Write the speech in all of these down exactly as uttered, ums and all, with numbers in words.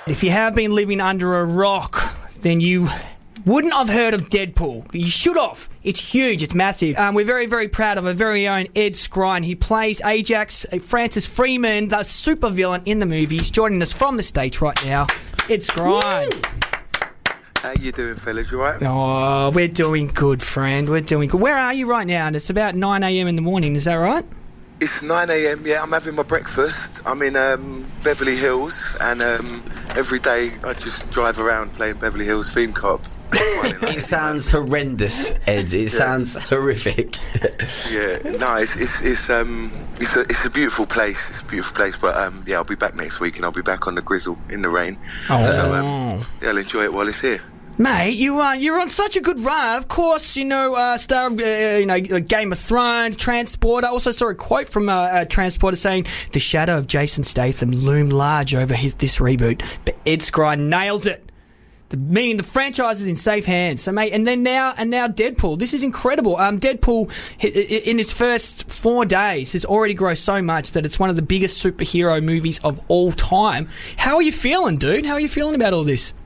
If you have been living under a rock, then you wouldn't have heard of Deadpool. You should have. It's huge. It's massive. Um, we're very, very proud of our very own Ed Skrein. He plays Ajax, Francis Freeman, the supervillain in the movie. He's joining us from the States right now. Ed Skrein. How you doing, fellas? You right? Oh, we're doing good, friend. We're doing good. Where are you right now? And it's about nine a.m. in the morning. Is that right? It's nine a.m, yeah. I'm having my breakfast. I'm in um, Beverly Hills, and um, every day I just drive around playing Beverly Hills theme cop. It sounds horrendous, Ed. It yeah. sounds horrific. Yeah, no, it's it's it's um it's a it's a beautiful place. It's a beautiful place, but um yeah, I'll be back next week, and I'll be back on the grizzle in the rain. Oh, so um, yeah, I'll enjoy it while it's here. Mate, you uh, you're on such a good run. Of course, you know, uh, star of uh, you know Game of Thrones, Transporter. I also saw a quote from uh, uh, Transporter saying, "The shadow of Jason Statham loomed large over his this reboot, but Ed Skrein nails it." The, meaning the franchise is in safe hands. So, mate, and then now and now Deadpool. This is incredible. Um, Deadpool in his first four days has already grossed so much that it's one of the biggest superhero movies of all time. How are you feeling, dude? How are you feeling about all this?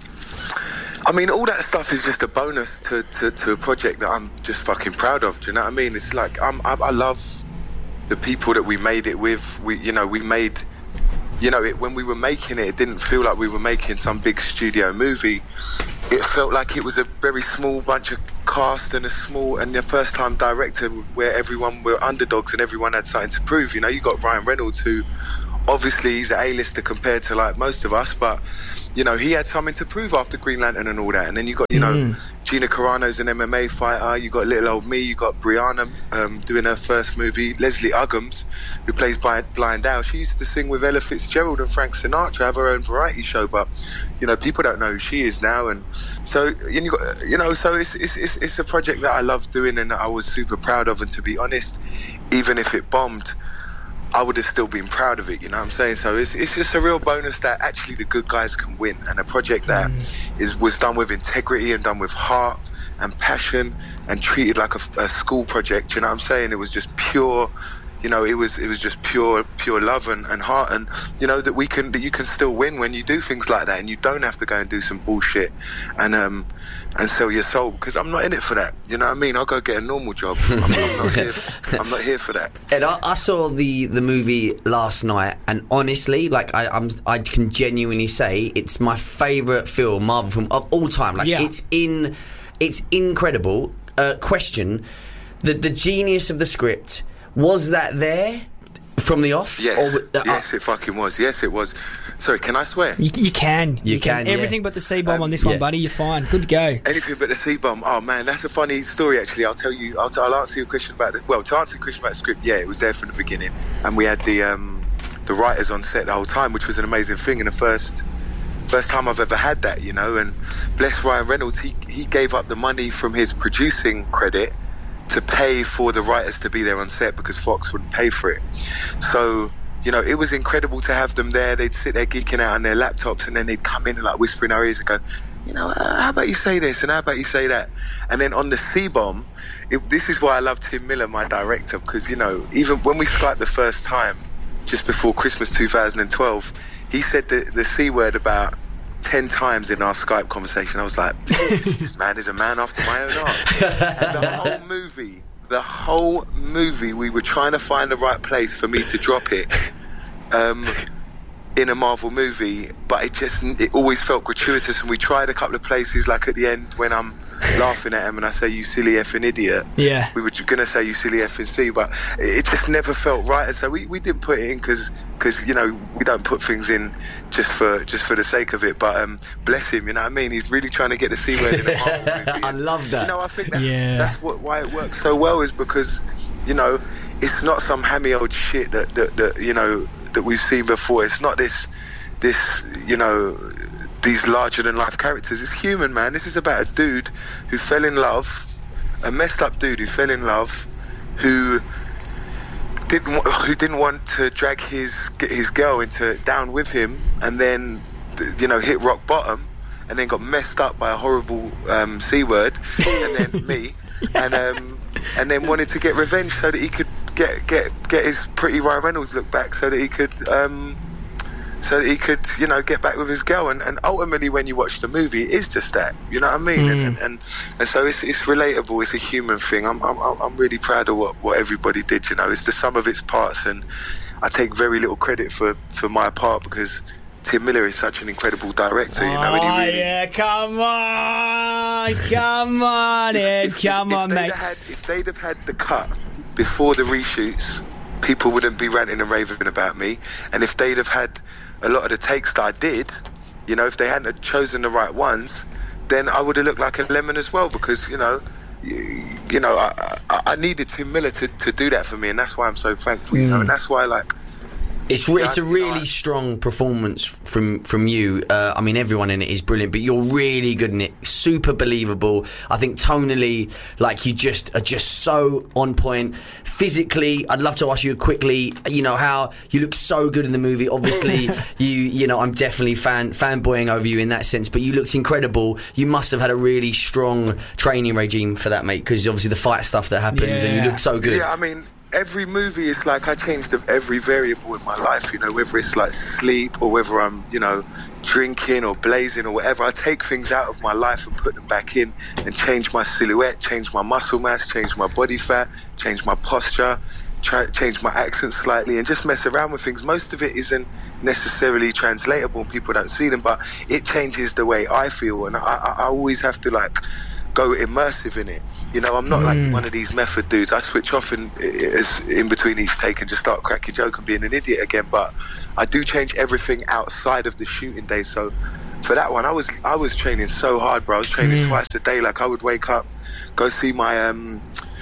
I mean, all that stuff is just a bonus to, to, to a project that I'm just fucking proud of. Do you know what I mean? It's like I'm, I, I love the people that we made it with. We, you know, we made, you know, it, when we were making it, it didn't feel like we were making some big studio movie. It felt like it was a very small bunch of cast and a small and the first time director where everyone were underdogs and everyone had something to prove. You know, you got Ryan Reynolds, who obviously he's an A-lister compared to like most of us, but you know, he had something to prove after Green Lantern and all that. And then you got, you know, mm. Gina Carano's an M M A fighter. You got little old me. You got Brianna um, doing her first movie. Leslie Uggams, who plays Blind Owl. She used to sing with Ella Fitzgerald and Frank Sinatra, have her own variety show. But you know, people don't know who she is now. And so, and you got, you know, so it's it's it's, it's a project that I love doing and that I was super proud of. And to be honest, even if it bombed, I would have still been proud of it, you know what I'm saying? So it's it's just a real bonus that actually the good guys can win, and a project that mm. is was done with integrity and done with heart and passion and treated like a, a school project, you know what I'm saying? It was just pure, you know, it was it was just pure pure love and, and heart, and you know that we can that you can still win when you do things like that, and you don't have to go and do some bullshit and um and sell your soul, because I'm not in it for that, you know what I mean? I'll go get a normal job. I'm, I'm, not, here, I'm not here for that. Ed, I, I saw the, the movie last night, and honestly, like I I'm, I can genuinely say it's my favourite film, Marvel film of all time. Like yeah. it's in it's incredible. Uh, question: the the genius of the script, was that there from the off? Yes, or, uh, yes, it fucking was. Yes, it was. Sorry, can I swear? You, you can. You, you can. can Everything yeah. but the C-bomb um, on this one, yeah. buddy. You're fine. Good to go. Anything but the C-bomb. Oh, man, that's a funny story, actually. I'll tell you. I'll, t- I'll answer your question about it. Well, to answer your question about the script, yeah, it was there from the beginning. And we had the um, the writers on set the whole time, which was an amazing thing. And the first first time I've ever had that, you know. And bless Ryan Reynolds, he, he gave up the money from his producing credit to pay for the writers to be there on set because Fox wouldn't pay for it. So, you know, it was incredible to have them there. They'd sit there geeking out on their laptops, and then they'd come in and like whisper in our ears and go, you know, uh, how about you say this and how about you say that? And then on the C-bomb, it, this is why I love Tim Miller, my director, because, you know, even when we Skyped the first time, just before Christmas two thousand twelve, he said the, the C word about ten times in our Skype conversation. I was like, this man is a man after my own heart. And the whole movie, the whole movie, we were trying to find the right place for me to drop it um, in a Marvel movie, but it just, it always felt gratuitous, and we tried a couple of places, like at the end when I'm laughing at him and I say, you silly effing idiot. Yeah. We were going to say, you silly effing C, but it just never felt right, and so we, we didn't put it in because, because you know, we don't put things in just for just for the sake of it, but um, bless him, you know what I mean? He's really trying to get the C word in a Marvel movie. I love that. You know, I think that's, yeah. that's what, why it works so well, is because, you know, it's not some hammy old shit that, that, that you know, that we've seen before. It's not this, this, you know, these larger-than-life characters. It's human, man. This is about a dude who fell in love, a messed-up dude who fell in love, who didn't who didn't want to drag his his girl into down with him, and then, you know, hit rock bottom, and then got messed up by a horrible um, C word, and then me, and um, and then wanted to get revenge so that he could get get get his pretty Ryan Reynolds look back, so that he could. Um, so that he could, you know, get back with his girl. And, and ultimately, when you watch the movie, it is just that. You know what I mean? Mm. And, and, and and so it's it's relatable. It's a human thing. I'm I'm I'm really proud of what, what everybody did. You know, it's the sum of its parts, and I take very little credit for, for my part because Tim Miller is such an incredible director. You know, oh and he really, yeah, come on, come on, Ed, if, come if, on, if mate. Had, if they'd have had the cut before the reshoots, people wouldn't be ranting and raving about me. And if they'd have had a lot of the takes that I did, you know, if they hadn't have chosen the right ones, then I would have looked like a lemon as well, because, you know, you, you know, I, I, I needed Tim Miller to, to do that for me, and that's why I'm so thankful, you mm. know, and that's why, like, It's re- it's a really strong performance from from you. Uh, I mean, everyone in it is brilliant, but you're really good in it. Super believable. I think tonally, like, you just are just so on point. Physically, I'd love to ask you quickly, you know, how you look so good in the movie. Obviously, you you know, I'm definitely fan fanboying over you in that sense, but you looked incredible. You must have had a really strong training regime for that, mate, because obviously the fight stuff that happens, yeah. and you look so good. Yeah, I mean, every movie is like I changed every variable in my life, you know, whether it's like sleep or whether I'm, you know, drinking or blazing or whatever. I take things out of my life and put them back in and change my silhouette, change my muscle mass, change my body fat, change my posture, try, change my accent slightly, and just mess around with things. Most of it isn't necessarily translatable and people don't see them, but it changes the way I feel, and I, I, I always have to like go immersive in it. You know, I'm not mm. like one of these method dudes. I switch off in, in between each take and just start cracking joke and being an idiot again. But I do change everything outside of the shooting days. So for that one, I was I was training so hard, bro. I was training mm. twice a day. Like, I would wake up, go see my um,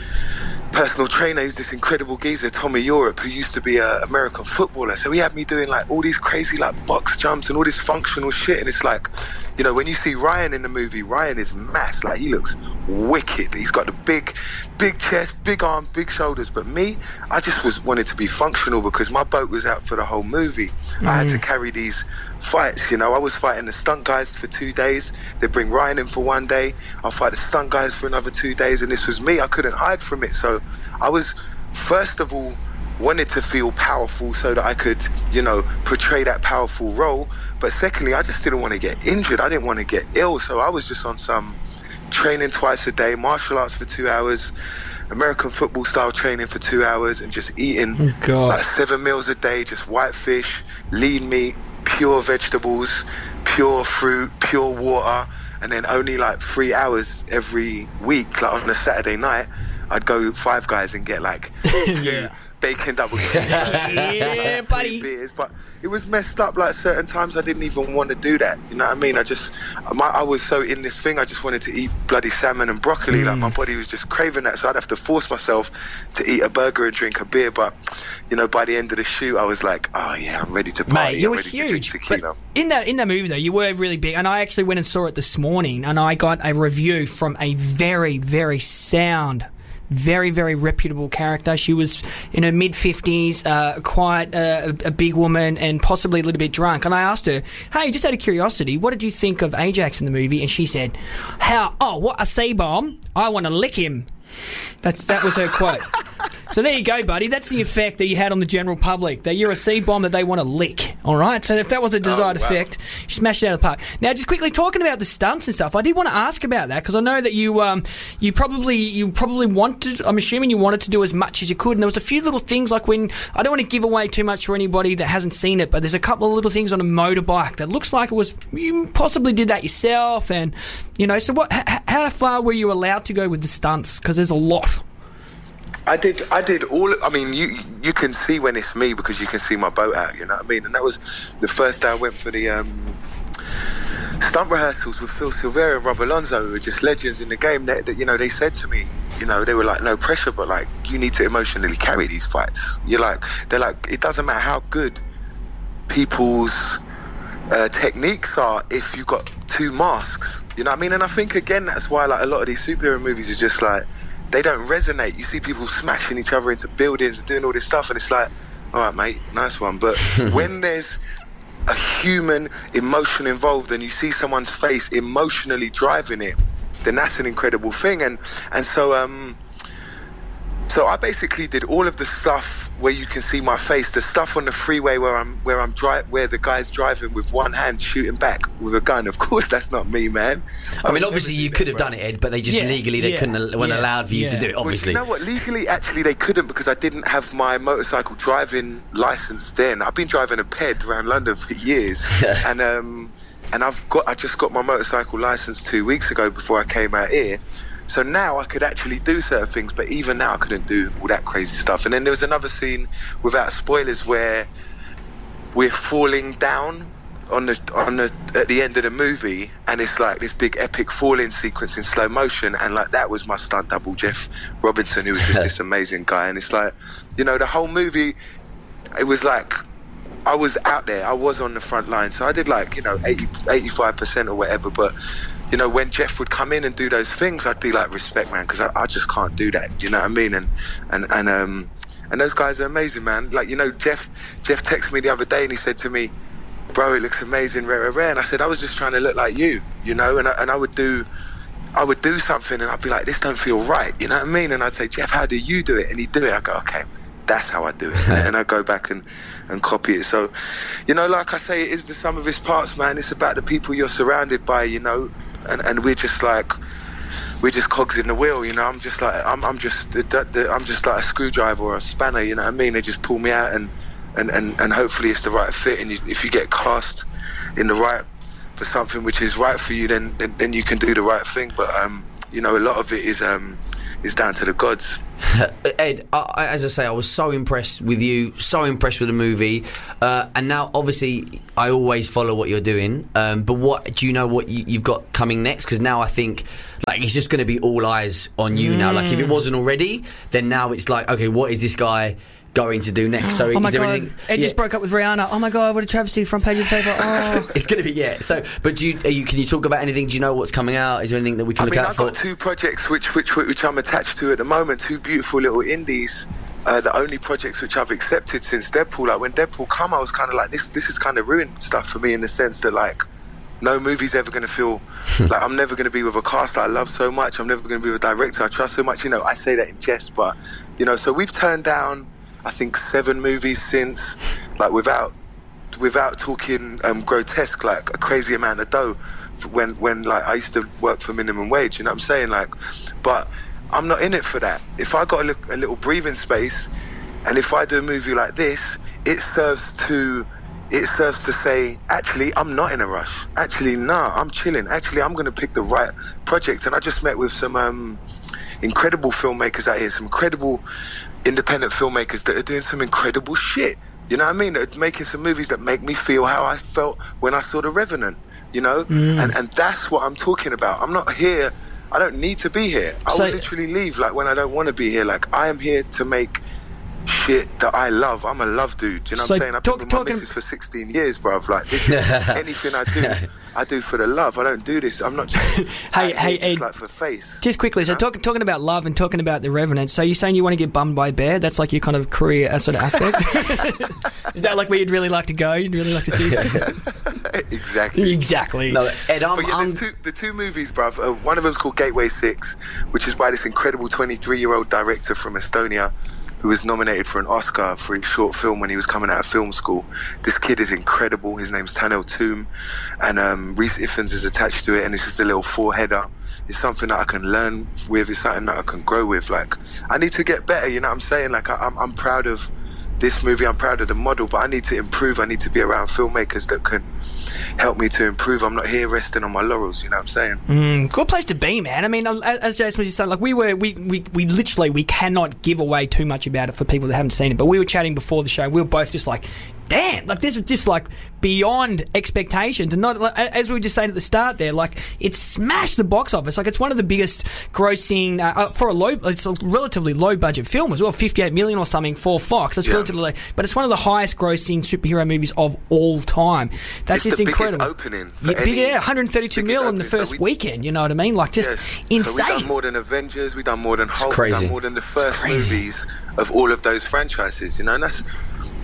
personal trainer, who's this incredible geezer, Tommy Europe, who used to be an American footballer. So he had me doing like all these crazy like box jumps and all this functional shit. And it's like, you know, when you see Ryan in the movie, Ryan is mass. Like, he looks wicked. He's got the big, big chest, big arm, big shoulders. But me, I just was wanted to be functional because my boat was out for the whole movie. Mm. I had to carry these fights, you know. I was fighting the stunt guys for two days. They bring Ryan in for one day. I'll fight the stunt guys for another two days. And this was me. I couldn't hide from it. So I was, first of all, wanted to feel powerful so that I could, you know, portray that powerful role. But secondly, I just didn't want to get injured. I didn't want to get ill. So I was just on some training twice a day, martial arts for two hours, American football style training for two hours, and just eating oh, like seven meals a day, just white fish, lean meat, pure vegetables, pure fruit, pure water. And then only like three hours every week, like on a Saturday night, I'd go Five Guys and get like two yeah. bacon double yeah, like buddy. beers. But it was messed up. Like, certain times I didn't even want to do that. You know what I mean? I just, my, I was so in this thing. I just wanted to eat bloody salmon and broccoli. Mm. Like, my body was just craving that. So I'd have to force myself to eat a burger and drink a beer. But, you know, by the end of the shoot, I was like, oh yeah, I'm ready to party. Mate, you I'm were ready huge. To drink tequila. But in that in that movie though, you were really big. And I actually went and saw it this morning, and I got a review from a very, very sound, very, very reputable character. She was in her mid-fifties, uh, quite uh, a big woman and possibly a little bit drunk. And I asked her, hey, just out of curiosity, what did you think of Ajax in the movie? And she said, how, oh, what a C-bomb. I want to lick him. That's, that was her quote. So there you go, buddy. That's the effect that you had on the general public, that you're a C-bomb that they want to lick, all right? So if that was a desired oh, wow. effect, you smashed it out of the park. Now, just quickly talking about the stunts and stuff, I did want to ask about that, because I know that you um, you probably you probably wanted, I'm assuming you wanted to do as much as you could, and there was a few little things, like when, I don't want to give away too much for anybody that hasn't seen it, but there's a couple of little things on a motorbike that looks like it was, you possibly did that yourself, and, you know, so what? H- how far were you allowed to go with the stunts? Because there's a lot. I did I did all, I mean, you you can see when it's me because you can see my boat out, you know what I mean? And that was the first day I went for the um, stunt rehearsals with Phil Silvera and Rob Alonso, who were just legends in the game. That, that, you know, they said to me, you know, they were like, no pressure, but like, you need to emotionally carry these fights. You're like, they're like, it doesn't matter how good people's uh, techniques are if you've got two masks, you know what I mean? And I think, again, that's why like a lot of these superhero movies are just like, they don't resonate. You see people smashing each other into buildings and doing all this stuff, and it's like, all right, mate, nice one. But when there's a human emotion involved and you see someone's face emotionally driving it, then that's an incredible thing. And and so um, So I basically did all of the stuff where you can see my face, the stuff on the freeway where I'm where I'm dri- where the guy's driving with one hand shooting back with a gun. Of course, that's not me, man. I, I mean, obviously you could have done it, Ed, but they just yeah, legally they yeah, couldn't weren't yeah, allowed for you yeah. to do it. Obviously, well, you know what? Legally, actually, they couldn't because I didn't have my motorcycle driving license then. I've been driving a ped around London for years, and um, and I've got I just got my motorcycle license two weeks ago before I came out here. So now I could actually do certain things, but even now I couldn't do all that crazy stuff. And then there was another scene, without spoilers, where we're falling down on the on the at the end of the movie, and it's like this big epic falling sequence in slow motion, and like that was my stunt double, Jeff Robinson, who was just this amazing guy. And it's like, you know, the whole movie, it was like I was out there, I was on the front line, so I did like, you know, eighty, eighty-five percent or whatever, but you know, when Jeff would come in and do those things, I'd be like, respect, man, because I, I just can't do that. You know what I mean? And and and um and those guys are amazing, man. Like, you know, Jeff Jeff texted me the other day and he said to me, bro, it looks amazing, rare, rare, rare. And I said, I was just trying to look like you, you know. And I, and I would do, I would do something, and I'd be like, this don't feel right. You know what I mean? And I'd say, Jeff, how do you do it? And he'd do it. I go, okay, that's how I do it. And I go back and and copy it. So, you know, like I say, it is the sum of its parts, man. It's about the people you're surrounded by, you know. And, and we're just like we're just cogs in the wheel, you know. I'm just like I'm I'm just I'm just like a screwdriver or a spanner, you know what I mean? They just pull me out, and and, and, and hopefully it's the right fit. And you, if you get cast in the right for something which is right for you, then then, then you can do the right thing. But um, you know, a lot of it is um is down to the gods. Ed, I, as I say, I was so impressed with you, so impressed with the movie, uh, and now obviously I always follow what you're doing. Um, but what do you know what you, you've got coming next? Because now I think like it's just going to be all eyes on you mm. now. Like if it wasn't already, then now it's like, okay, what is this guy going to do next? So oh my is there god, anything, Ed yeah. just broke up with Rihanna. Oh my god, what a travesty, front page of the paper. Oh. It's going to be, yeah. So, but do you, are you, can you talk about anything? Do you know what's coming out? Is there anything that we can I look mean, out I've for? I've got two projects which which which I'm attached to at the moment. Two beautiful little indies. Uh, the only projects which I've accepted since Deadpool. Like when Deadpool come, I was kind of like, this. This is kind of ruined stuff for me in the sense that like, no movie's ever going to feel like I'm never going to be with a cast that I love so much. I'm never going to be with a director I trust so much. You know, I say that in jest, but you know, so we've turned down, I think, seven movies since, like without without talking um, grotesque, like a crazy amount of dough. When when like I used to work for minimum wage, you know what I'm saying? Like, but I'm not in it for that. If I got a, li- a little breathing space, and if I do a movie like this, it serves to it serves to say, actually, I'm not in a rush. Actually, nah, I'm chilling. Actually, I'm going to pick the right project. And I just met with some um, incredible filmmakers out here, some incredible independent filmmakers that are doing some incredible shit. You know what I mean? That are making some movies that make me feel how I felt when I saw The Revenant, you know? Mm. And and that's what I'm talking about. I'm not here, I don't need to be here. I so, will literally leave like when I don't want to be here. Like I am here to make shit that I love. I'm a love dude, you know so what I'm saying? I've talk, been with my talking... missus for sixteen years, bruv. Like this is anything I do, I do for the love. I don't do this. I'm not just hey, hey, just hey, like for face. Just quickly, so talk, talking about love and talking about The Revenant, so you're saying you want to get bummed by a bear? That's like your kind of career uh, sort of aspect? Is that like where you'd really like to go? You'd really like to see Exactly. Exactly. No, Ed, I'm, but yeah, I'm... there's two, the two movies, bruv. Uh, one of them's called Gateway Six, which is by this incredible twenty-three-year-old director from Estonia, who was nominated for an Oscar for his short film when he was coming out of film school. This kid is incredible. His name's Tanel Toom, and um, Rhys Ifans is attached to it, and it's just a little four-header. It's something that I can learn with. It's something that I can grow with. Like, I need to get better, you know what I'm saying? Like, I, I'm, I'm proud of this movie. I'm proud of the model, but I need to improve. I need to be around filmmakers that can help me to improve. I'm not here resting on my laurels, you know what I'm saying? Mm, good place to be, man. I mean, as Jason was just saying, like we were, we, we, we literally, we cannot give away too much about it for people that haven't seen it, but we were chatting before the show, we were both just like, damn, like this was just like beyond expectations, and not like, as we were just saying at the start there, like it smashed the box office. Like it's one of the biggest grossing uh, for a low, it's a relatively low budget film as well, fifty-eight million or something for Fox. It's yeah. relatively low, but it's one of the highest grossing superhero movies of all time. That's it's just the incredible. Opening for yeah, any, yeah, one hundred thirty-two mil in the first so we, weekend. You know what I mean? Like just yes. insane. So we've done more than Avengers. We've done more than Hulk. We've done more than the first movies of all of those franchises. You know, and that's.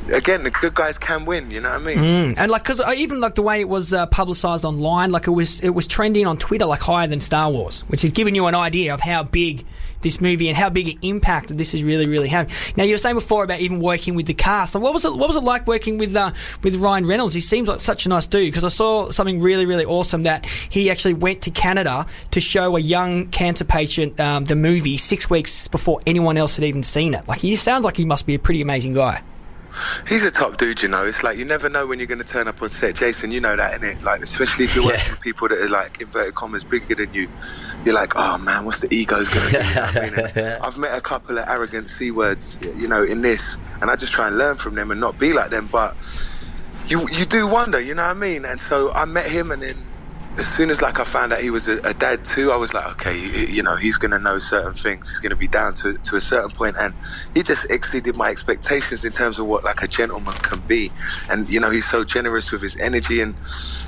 again, the good guys can win. You know what I mean? Mm. And like, because even like the way it was uh, publicized online, like it was it was trending on Twitter like higher than Star Wars, which is giving you an idea of how big this movie and how big an impact this is really, really having. Now, you were saying before about even working with the cast. Like, what was it? What was it like working with uh, with Ryan Reynolds? He seems like such a nice dude, because I saw something really, really awesome that he actually went to Canada to show a young cancer patient um, the movie six weeks before anyone else had even seen it. Like, he sounds like he must be a pretty amazing guy. He's a top dude, you know. It's like you never know when you're going to turn up on set. Jason, you know that, innit? Like, especially if you're yeah. working with people that are, like, inverted commas, bigger than you. You're like, oh, man, what's the ego's going to do? You know what I mean? And I've met a couple of arrogant C-words, you know, in this, and I just try and learn from them and not be like them. But you you do wonder, you know what I mean? And so I met him, and then as soon as, like, I found out he was a, a dad too, I was like, okay, you know, he's going to know certain things. He's going to be down to to a certain point, and he just exceeded my expectations in terms of what, like, a gentleman can be. And, you know, he's so generous with his energy, and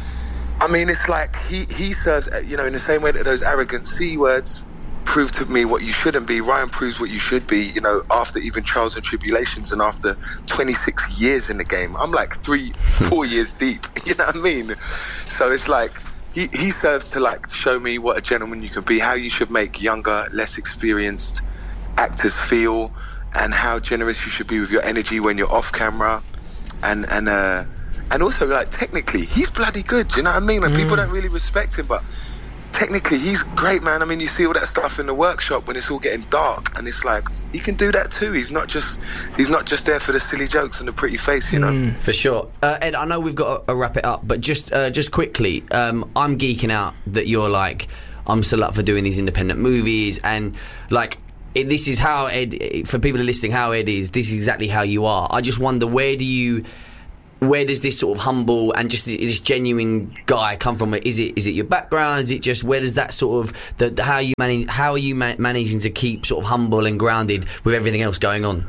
I mean, it's like he, he serves, you know, in the same way that those arrogant C words prove to me what you shouldn't be. Ryan proves what you should be, you know, after even trials and tribulations and after twenty-six years in the game. I'm like three, four years deep, you know what I mean? So it's like, He, he serves to, like, show me what a gentleman you can be, how you should make younger, less experienced actors feel, and how generous you should be with your energy when you're off camera, and and uh, and also, like, technically, he's bloody good. You know what I mean? Like, mm. people don't really respect him, but technically, he's great, man. I mean, you see all that stuff in the workshop when it's all getting dark, and it's like, he can do that too. He's not just he's not just there for the silly jokes and the pretty face, you know. Mm, for sure. Uh, Ed, I know we've got to uh, wrap it up, but just uh, just quickly, um, I'm geeking out that you're like, I'm still up for doing these independent movies, and like, it, this is how Ed, for people listening, how Ed is. This is exactly how you are. I just wonder, where do you... Where does this sort of humble and just this genuine guy come from? Is it is it your background? Is it just, where does that sort of the, the how you manage how are you ma- managing to keep sort of humble and grounded with everything else going on?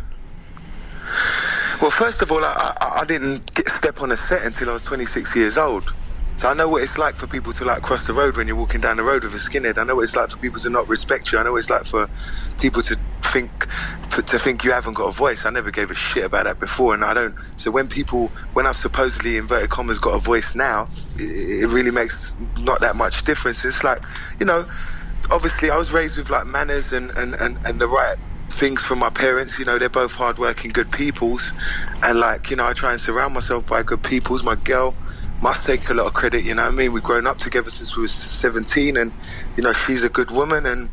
Well, first of all, I, I, I didn't get, step on a set until I was twenty-six years old. So I know what it's like for people to, like, cross the road when you're walking down the road with a skinhead. I know what it's like for people to not respect you. I know what it's like for people to think for, to think you haven't got a voice. I never gave a shit about that before, and I don't. So when people, when I've supposedly, inverted commas, got a voice now, it, it really makes not that much difference. It's like, you know, obviously I was raised with, like, manners and, and, and, and the right things from my parents. You know, they're both hardworking, good peoples, and, like, you know, I try and surround myself by good peoples. My girl must take a lot of credit, you know what I mean? We've grown up together since we were seventeen, and, you know, she's a good woman, and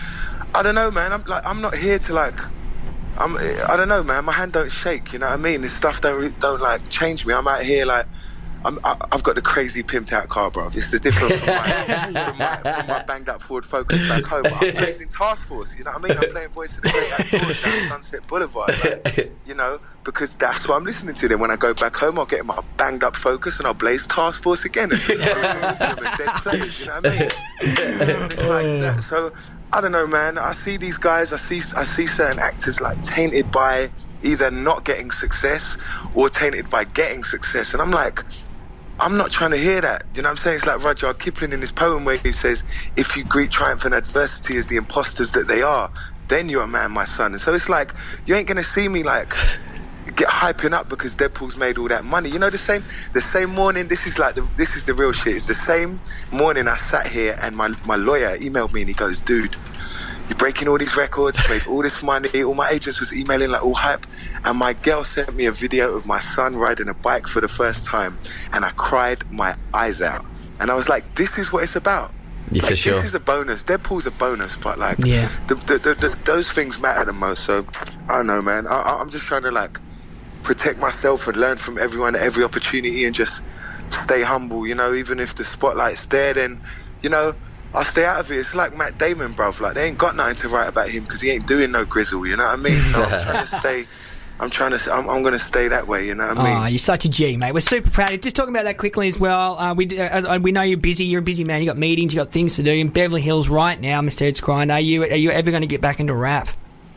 I don't know, man, I'm like, I'm not here to, like, I'm, I don't know, man, my hand don't shake, you know what I mean? This stuff don't, don't like, change me. I'm out here, like, I'm, I, I've got the crazy pimped out car, bro. This is different from my, from my, from my banged up Ford Focus back home. I'm blazing Task Force, you know what I mean? I'm playing Voice of the Great Outdoors down Sunset Boulevard, like, you know, because that's what I'm listening to. Then when I go back home, I'll get my banged up Focus and I'll blaze Task Force again. And I'll listen to them dead players, you know what I mean? And it's like that. So I don't know, man. I see these guys. I see I see certain actors, like, tainted by either not getting success or tainted by getting success, and I'm like, I'm not trying to hear that. You know what I'm saying? It's like Rudyard Kipling in his poem where he says, if you greet triumph and adversity as the imposters that they are, then you're a man, my son. And so it's like, you ain't going to see me, like, get hyping up because Deadpool's made all that money. You know, the same the same morning, this is like, the, this is the real shit. It's the same morning I sat here and my, my lawyer emailed me and he goes, dude, you're breaking all these records, made all this money, all my agents was emailing, like, all hype, and my girl sent me a video of my son riding a bike for the first time, and I cried my eyes out, and I was like, this is what it's about. Yeah, like, for sure. This is a bonus. Deadpool's a bonus, but, like, yeah. the, the, the, the, those things matter the most. So I don't know, man. I, I'm just trying to, like, protect myself and learn from everyone at every opportunity and just stay humble, you know, even if the spotlight's there, then, you know, I'll stay out of it. It's like Matt Damon, bruv. Like, they ain't got nothing to write about him because he ain't doing no grizzle, you know what I mean? So I'm trying to stay, I'm trying to, I'm, I'm going to stay that way, you know what I mean? Oh, you're such a G, mate. We're super proud. Just talking about that quickly as well, uh, we uh, we know you're busy. You're a busy man. You got meetings, you got things to do in Beverly Hills right now, Mister Ed Skrein. Are you, are you ever going to get back into rap?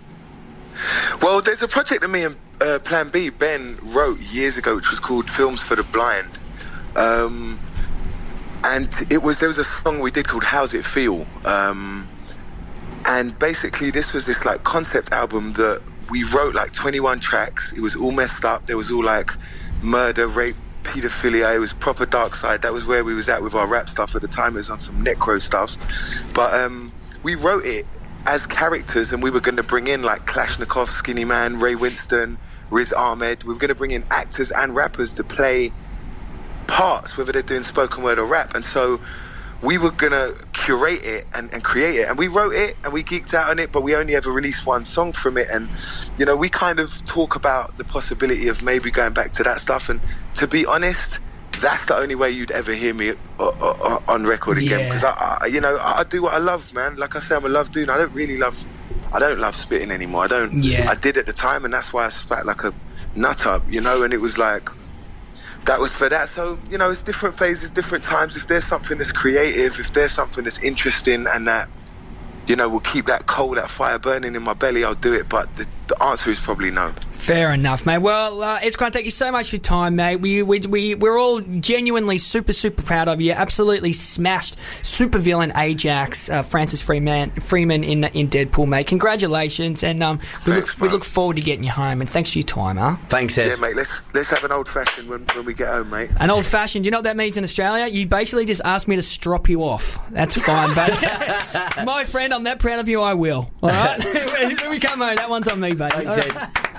Well, there's a project that me and uh, Plan B, Ben, wrote years ago, which was called Films for the Blind. Um... And it was there was a song we did called How's It Feel? Um, and basically this was this, like, concept album that we wrote like twenty-one tracks. It was all messed up. There was all like murder, rape, paedophilia. It was proper dark side. That was where we was at with our rap stuff at the time. It was on some necro stuff. But um, we wrote it as characters, and we were going to bring in like Kalashnikov, Skinny Man, Ray Winston, Riz Ahmed. We were going to bring in actors and rappers to play parts, whether they're doing spoken word or rap. And so we were going to curate it and, and create it. And we wrote it and we geeked out on it, but we only ever released one song from it. And, you know, we kind of talk about the possibility of maybe going back to that stuff. And to be honest, that's the only way you'd ever hear me uh, uh, on record again. Because, yeah. I, I, you know, I, I do what I love, man. Like I say, I'm a love dude. I don't really love, I don't love spitting anymore. I don't. Yeah. I did at the time, and that's why I spat like a nut up, you know, and it was like, that was for that. So, you know, it's different phases, different times. If there's something that's creative, if there's something that's interesting and that, you know, will keep that coal, that fire burning in my belly, I'll do it. But the, the answer is probably no. Fair enough, mate. Well, uh, it's great. Thank you so much for your time, mate. We, we, we, we're all genuinely super, super proud of you. Absolutely smashed supervillain Ajax, uh, Francis Freeman, Freeman in in Deadpool, mate. Congratulations. And um, we, thanks, look, we look forward to getting you home. And thanks for your time, huh? Thanks, Ed. Yeah, mate. Let's, let's have an old-fashioned when, when we get home, mate. An old-fashioned. You know what that means in Australia? You basically just asked me to strop you off. That's fine, but my friend, I'm that proud of you, I will. All right? When we come home, that one's on me, baby. Thanks, Ed.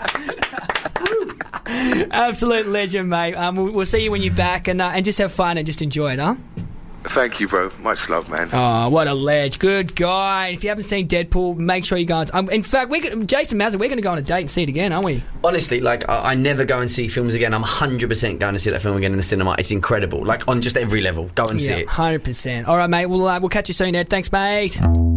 Absolute legend, mate. Um, we'll, we'll see you when you're back, and uh, and just have fun and just enjoy it, huh? Thank you, bro. Much love, man. Oh, what a ledge. Good guy. If you haven't seen Deadpool, make sure you go on. Um, in fact, we Jason Mazza, we're going to go on a date and see it again, aren't we? Honestly, like, I, I never go and see films again. I'm one hundred percent going to see that film again in the cinema. It's incredible. Like, on just every level. Go and yeah, see it. one hundred percent. All right, mate. We'll, uh, we'll catch you soon, Ed. Thanks, mate.